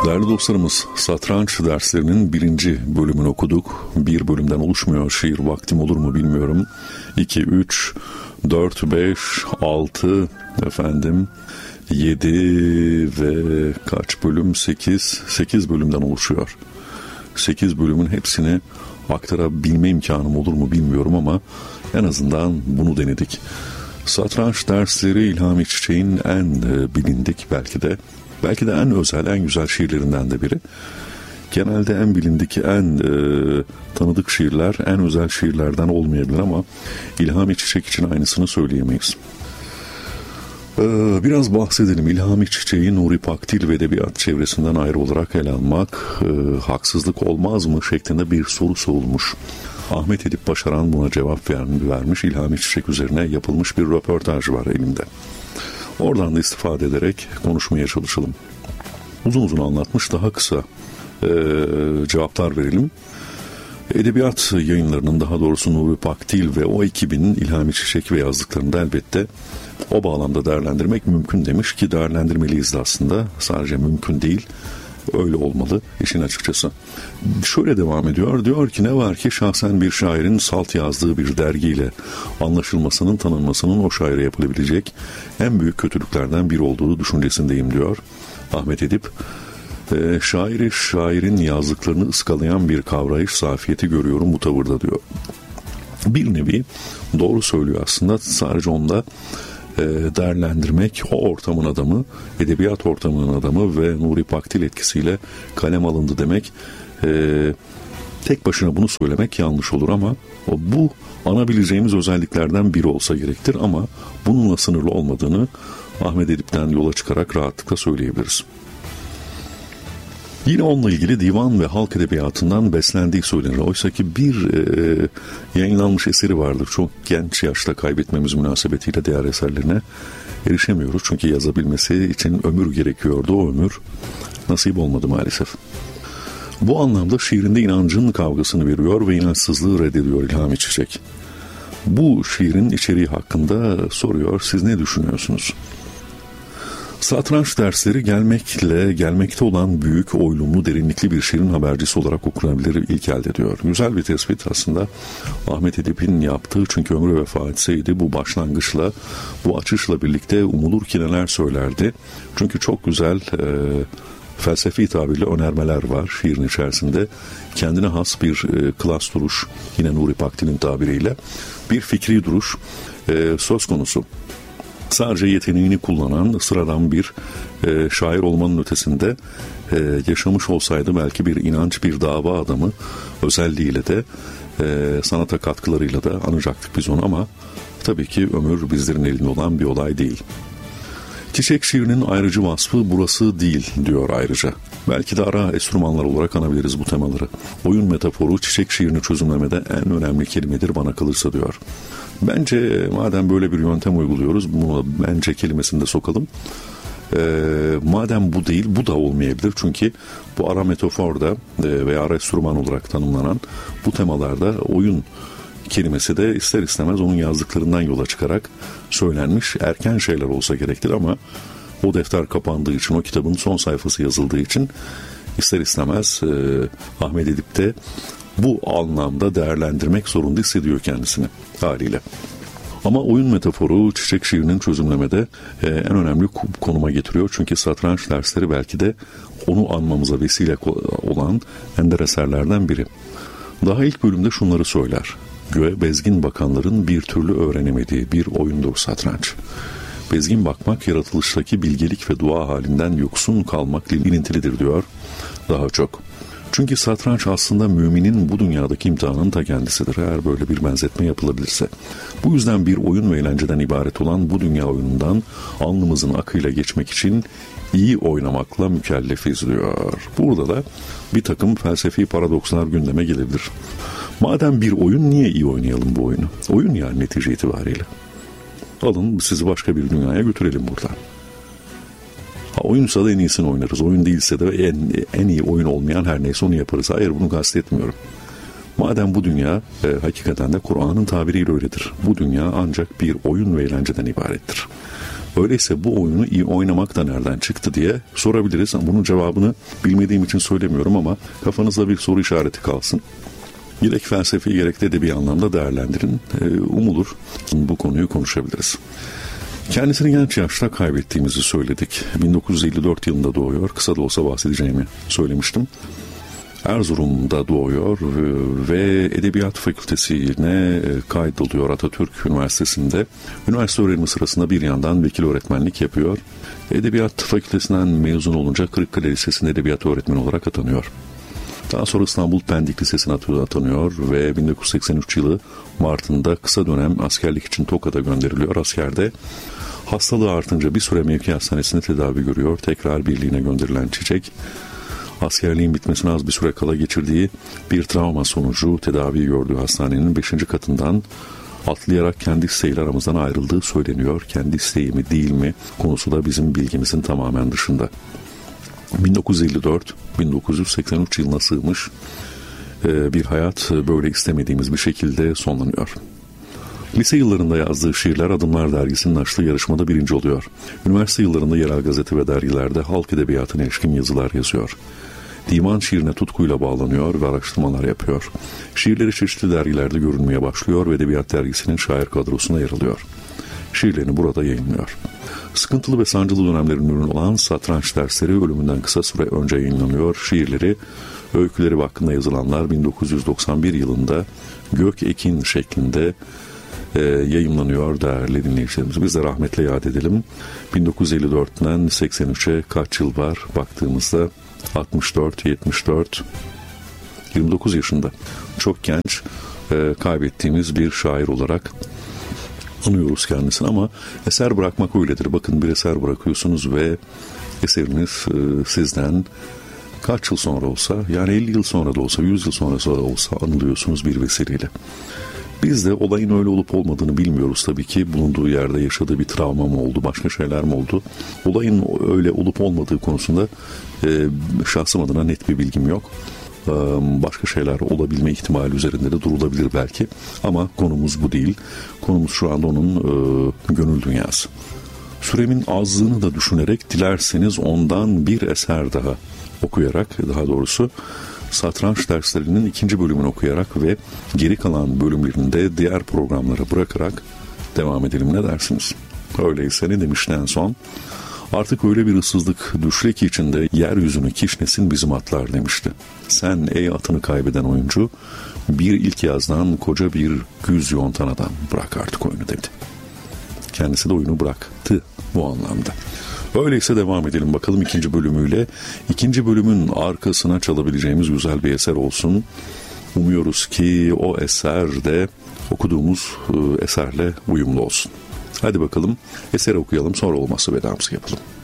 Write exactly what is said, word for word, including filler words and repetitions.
Değerli dostlarımız, satranç derslerinin birinci bölümünü okuduk. Bir bölümden oluşmuyor şiir, vaktim olur mu bilmiyorum. iki, üç, dört, beş, altı, efendim, yedi ve kaç bölüm? sekiz, sekiz bölümden oluşuyor. sekiz bölümün hepsini aktarabilme imkanım olur mu bilmiyorum ama en azından bunu denedik. Satranç dersleri İlhami Çiçek'in en bilindik belki de belki de en özel, en güzel şiirlerinden de biri. Genelde en bilindik, en e, tanıdık şiirler, en özel şiirlerden olmayabilir ama İlhami Çiçek için aynısını söyleyemeyiz. Ee, biraz bahsedelim. İlhami Çiçek'i Nuri Pakdil ve edebiyat çevresinden ayrı olarak ele almak e, haksızlık olmaz mı şeklinde bir soru sorulmuş. Ahmet Edip Başaran buna cevap vermiş. İlhami Çiçek üzerine yapılmış bir röportaj var elimde. Oradan da istifade ederek konuşmaya çalışalım. Uzun uzun anlatmış, daha kısa e, cevaplar verelim. Edebiyat yayınlarının, daha doğrusu Nuri Pakdil ve o ekibinin İlhami Çiçek ve yazdıklarını da elbette o bağlamda değerlendirmek mümkün demiş ki değerlendirmeliyiz de aslında. Sadece mümkün değil, öyle olmalı işin açıkçası. Şöyle devam ediyor. Diyor ki ne var ki şahsen bir şairin salt yazdığı bir dergiyle anlaşılmasının, tanınmasının o şaire yapılabilecek en büyük kötülüklerden biri olduğu düşüncesindeyim diyor Ahmet Edip. E, şairi, şairin yazdıklarını ıskalayan bir kavrayış zafiyeti görüyorum bu tavırda diyor. Bir nevi doğru söylüyor aslında, sadece onda e, değerlendirmek o ortamın adamı, edebiyat ortamının adamı ve Nuri Pakdil etkisiyle kalem alındı demek. E, tek başına bunu söylemek yanlış olur ama o, bu anabileceğimiz özelliklerden biri olsa gerektir ama bununla sınırlı olmadığını Ahmet Edip'ten yola çıkarak rahatlıkla söyleyebiliriz. Yine onunla ilgili divan ve halk edebiyatından beslendiği söylenir. Oysa ki bir e, yayınlanmış eseri vardır. Çok genç yaşta kaybetmemiz münasebetiyle diğer eserlerine erişemiyoruz. Çünkü yazabilmesi için ömür gerekiyordu. O ömür nasip olmadı maalesef. Bu anlamda şiirinde inancın kavgasını veriyor ve inançsızlığı reddediyor İlhami Çiçek. Bu şiirin içeriği hakkında soruyor. Siz ne düşünüyorsunuz? Satranç dersleri gelmekle, gelmekte olan büyük, oylumlu, derinlikli bir şiirin habercisi olarak okunabilir ilk elde diyor. Güzel bir tespit aslında Ahmet Edip'in yaptığı, çünkü ömrü vefa etseydi bu başlangıçla, bu açışla birlikte umulur ki neler söylerdi. Çünkü çok güzel e, felsefi tabirle önermeler var şiirin içerisinde. Kendine has bir e, klas duruş, yine Nuri Pakdil'in tabiriyle bir fikri duruş e, söz konusu. Sadece yeteneğini kullanan sıradan bir e, şair olmanın ötesinde e, yaşamış olsaydı belki bir inanç, bir dava adamı özelliğiyle de e, sanata katkılarıyla da anacaktık biz onu ama tabii ki ömür bizlerin elinde olan bir olay değil. Çiçek şiirinin ayrıcı vasfı burası değil diyor ayrıca. Belki de ara enstrümanlar olarak anabiliriz bu temaları. Oyun metaforu çiçek şiirini çözümlemede en önemli kelimedir bana kalırsa diyor. Bence madem böyle bir yöntem uyguluyoruz, bunu bence kelimesini de sokalım. Ee, madem bu değil, bu da olmayabilir. Çünkü bu ara metaforda e, veya ara enstrüman olarak tanımlanan bu temalarda oyun kelimesi de ister istemez onun yazdıklarından yola çıkarak söylenmiş erken şeyler olsa gerektir ama o defter kapandığı için, o kitabın son sayfası yazıldığı için ister istemez e, Ahmet Edip de bu anlamda değerlendirmek zorunda hissediyor kendisini haliyle. Ama oyun metaforu çiçek şiirinin çözümlemede e, en önemli konuma getiriyor. Çünkü satranç dersleri belki de onu anmamıza vesile olan ender eserlerden biri. Daha ilk bölümde şunları söyler. Göğe bezgin bakanların bir türlü öğrenemediği bir oyundur satranç. Bezgin bakmak yaratılıştaki bilgelik ve dua halinden yoksun kalmakla ilintilidir diyor daha çok. Çünkü satranç aslında müminin bu dünyadaki imtihanının ta kendisidir eğer böyle bir benzetme yapılabilirse. Bu yüzden bir oyun ve eğlenceden ibaret olan bu dünya oyunundan alnımızın akıyla geçmek için iyi oynamakla mükellefiz diyor. Burada da bir takım felsefi paradokslar gündeme gelebilir. Madem bir oyun, niye iyi oynayalım bu oyunu? Oyun yani netice itibariyle. Alın sizi başka bir dünyaya götürelim buradan. Ha, oyunsa da en iyisini oynarız. Oyun değilse de en, en iyi oyun olmayan her neyse onu yaparız. Hayır, bunu kastetmiyorum. Madem bu dünya e, hakikaten de Kur'an'ın tabiriyle öyledir. Bu dünya ancak bir oyun ve eğlenceden ibarettir. Öyleyse bu oyunu iyi oynamak da nereden çıktı diye sorabiliriz. Bunun cevabını bilmediğim için söylemiyorum ama kafanızda bir soru işareti kalsın. Gerek felsefi gerek de edebi anlamda değerlendirin. Umulur bu konuyu konuşabiliriz. Kendisini genç yaşta kaybettiğimizi söyledik. bin dokuz yüz elli dört yılında doğuyor. Kısa da olsa bahsedeceğimi söylemiştim. Erzurum'da doğuyor ve Edebiyat Fakültesi'ne kaydoluyor Atatürk Üniversitesi'nde. Üniversite öğrenimi sırasında bir yandan vekil öğretmenlik yapıyor. Edebiyat Fakültesinden mezun olunca Kırıkkale Lisesi'nde edebiyat öğretmeni olarak atanıyor. Daha sonra İstanbul Pendik Lisesi'ne atanıyor ve bin dokuz yüz seksen üç yılı Mart'ında kısa dönem askerlik için Tokat'a gönderiliyor. Askerde hastalığı artınca bir süre mevki hastanesinde tedavi görüyor. Tekrar birliğine gönderilen Çiçek, askerliğin bitmesine az bir süre kala geçirdiği bir travma sonucu tedavi gördüğü hastanenin beşinci katından atlayarak kendi isteğiyle aramızdan ayrıldığı söyleniyor. Kendi isteği mi değil mi konusu da bizim bilgimizin tamamen dışında. bin dokuz yüz elli dört bin dokuz yüz seksen üç yılına sığmış bir hayat böyle istemediğimiz bir şekilde sonlanıyor. Lise yıllarında yazdığı şiirler Adımlar Dergisi'nin açtığı yarışmada birinci oluyor. Üniversite yıllarında yerel gazete ve dergilerde halk edebiyatına ilişkin yazılar yazıyor. Divan şiirine tutkuyla bağlanıyor ve araştırmalar yapıyor. Şiirleri çeşitli dergilerde görünmeye başlıyor ve Edebiyat Dergisi'nin şair kadrosuna yer alıyor. Şiirlerini burada yayınlıyor. Sıkıntılı ve sancılı dönemlerin ürünü olan Satranç Dersleri ölümünden kısa süre önce yayınlanıyor. Şiirleri, öyküleri hakkında yazılanlar bin dokuz yüz doksan bir yılında Gök Ekin şeklinde e, yayınlanıyor değerli dinleyicilerimiz. Biz de rahmetle yad edelim. bin dokuz yüz elli dörtten seksen üçe kaç yıl var baktığımızda? altmış dört, yetmiş dört, yirmi dokuz yaşında. Çok genç, e, kaybettiğimiz bir şair olarak anıyoruz kendisini ama eser bırakmak öyledir. Bakın bir eser bırakıyorsunuz ve eseriniz e, sizden kaç yıl sonra olsa, yani elli yıl sonra da olsa, yüz yıl sonra da olsa anılıyorsunuz bir vesileyle. Biz de olayın öyle olup olmadığını bilmiyoruz tabii ki. Bulunduğu yerde yaşadığı bir travma mı oldu, başka şeyler mi oldu? Olayın öyle olup olmadığı konusunda e, şahsım adına net bir bilgim yok. E, başka şeyler olabilme ihtimali üzerinde de durulabilir belki. Ama konumuz bu değil. Konumuz şu anda onun e, gönül dünyası. Süremin azlığını da düşünerek dilerseniz ondan bir eser daha okuyarak, daha doğrusu Satranç Derslerinin ikinci bölümünü okuyarak ve geri kalan bölümlerini de diğer programlara bırakarak devam edelim, ne dersiniz? Öyleyse ne demişti en son? Artık öyle bir ıssızlık düşle ki içinde yeryüzünü kişnesin bizim atlar demişti. Sen ey atını kaybeden oyuncu bir ilk yazdan koca bir güz yontan adam, bırak artık oyunu dedi. Kendisi de oyunu bıraktı bu anlamda. Öyleyse devam edelim bakalım ikinci bölümüyle. İkinci bölümün arkasına çalabileceğimiz güzel bir eser olsun. Umuyoruz ki o eser de okuduğumuz eserle uyumlu olsun. Hadi bakalım eseri okuyalım, sonra olmazsa vedamızı yapalım.